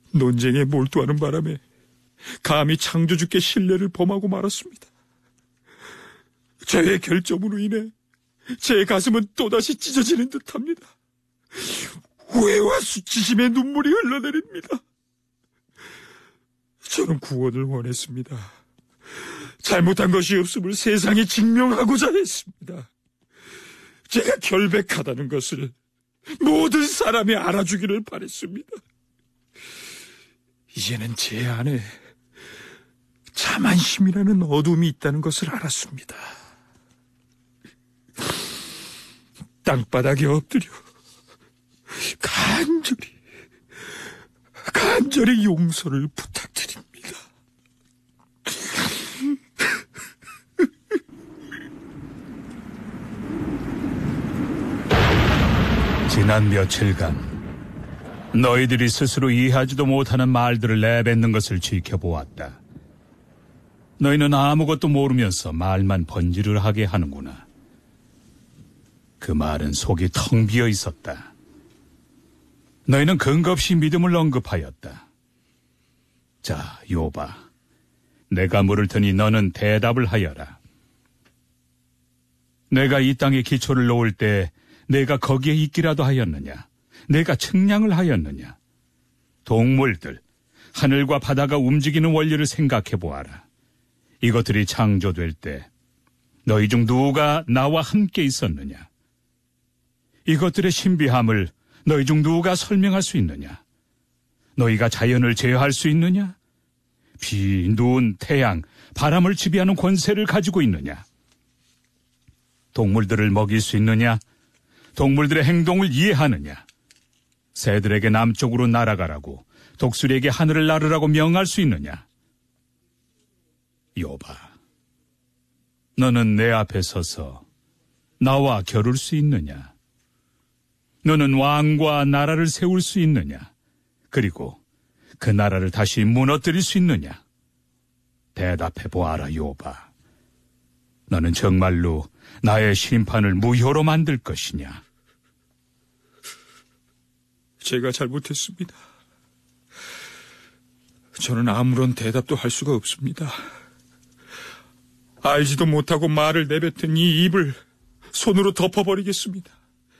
논쟁에 몰두하는 바람에 감히 창조주께 신뢰를 범하고 말았습니다. 저의 결점으로 인해 제 가슴은 또다시 찢어지는 듯합니다. 후회와 수치심의 눈물이 흘러내립니다. 저는 구원을 원했습니다. 잘못한 것이 없음을 세상에 증명하고자 했습니다. 제가 결백하다는 것을 모든 사람이 알아주기를 바랬습니다. 이제는 제 안에 자만심이라는 어둠이 있다는 것을 알았습니다. 땅바닥에 엎드려 간절히 용서를 부탁드립니다. 지난 며칠간 너희들이 스스로 이해하지도 못하는 말들을 내뱉는 것을 지켜보았다. 너희는 아무것도 모르면서 말만 번지르르하게 하는구나. 그 말은 속이 텅 비어 있었다. 너희는 근거 없이 믿음을 언급하였다. 자, 욥아, 내가 물을 테니 너는 대답을 하여라. 내가 이 땅에 기초를 놓을 때 내가 거기에 있기라도 하였느냐? 내가 측량을 하였느냐? 동물들, 하늘과 바다가 움직이는 원리를 생각해 보아라. 이것들이 창조될 때 너희 중 누가 나와 함께 있었느냐? 이것들의 신비함을 너희 중 누가 설명할 수 있느냐? 너희가 자연을 제어할 수 있느냐? 비, 눈, 태양, 바람을 지배하는 권세를 가지고 있느냐? 동물들을 먹일 수 있느냐? 동물들의 행동을 이해하느냐? 새들에게 남쪽으로 날아가라고, 독수리에게 하늘을 나르라고 명할 수 있느냐? 욥아, 너는 내 앞에 서서 나와 겨룰 수 있느냐? 너는 왕과 나라를 세울 수 있느냐? 그리고 그 나라를 다시 무너뜨릴 수 있느냐? 대답해 보아라, 욥아. 너는 정말로 나의 심판을 무효로 만들 것이냐? 제가 잘못했습니다. 저는 아무런 대답도 할 수가 없습니다. 알지도 못하고 말을 내뱉은 이 입을 손으로 덮어버리겠습니다.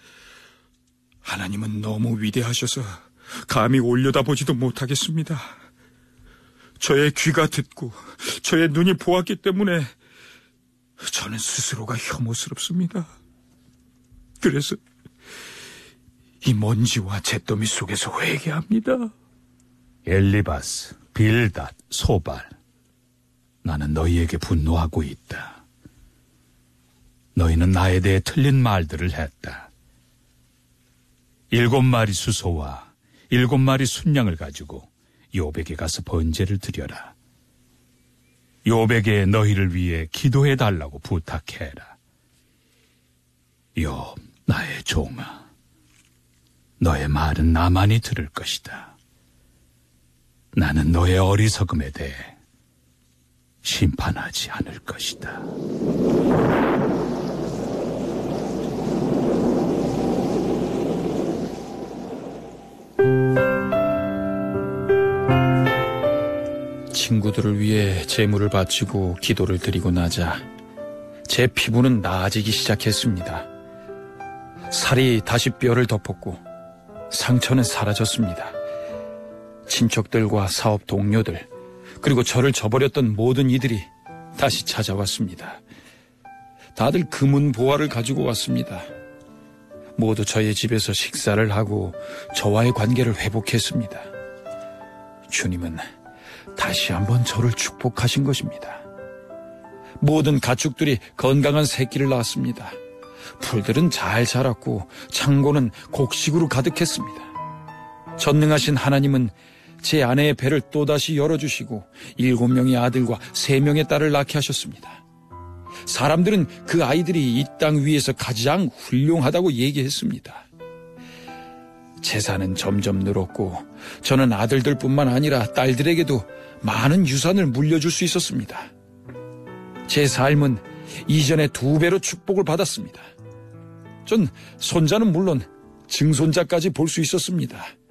하나님은 너무 위대하셔서 감히 올려다보지도 못하겠습니다. 저의 귀가 듣고 저의 눈이 보았기 때문에 저는 스스로가 혐오스럽습니다. 그래서 이 먼지와 잿더미 속에서 회개합니다. 엘리바스, 빌닷, 소발, 나는 너희에게 분노하고 있다. 너희는 나에 대해 틀린 말들을 했다. 7마리 수소와 7마리 순양을 가지고 욥에게 가서 번제를 드려라. 욥에게 너희를 위해 기도해달라고 부탁해라. 욥, 나의 종아, 너의 말은 나만이 들을 것이다. 나는 너의 어리석음에 대해 심판하지 않을 것이다. 친구들을 위해 제물을 바치고 기도를 드리고 나자 제 피부는 나아지기 시작했습니다. 살이 다시 뼈를 덮었고 상처는 사라졌습니다. 친척들과 사업 동료들, 그리고 저를 저버렸던 모든 이들이 다시 찾아왔습니다. 다들 금은 보화를 가지고 왔습니다. 모두 저의 집에서 식사를 하고 저와의 관계를 회복했습니다. 주님은 다시 한번 저를 축복하신 것입니다. 모든 가축들이 건강한 새끼를 낳았습니다. 풀들은 잘 자랐고 창고는 곡식으로 가득했습니다. 전능하신 하나님은 제 아내의 배를 또다시 열어주시고 7명의 아들과 3명의 딸을 낳게 하셨습니다. 사람들은 그 아이들이 이 땅 위에서 가장 훌륭하다고 얘기했습니다. 재산은 점점 늘었고 저는 아들들뿐만 아니라 딸들에게도 많은 유산을 물려줄 수 있었습니다. 제 삶은 이전의 2배로 축복을 받았습니다. 전 손자는 물론 증손자까지 볼 수 있었습니다.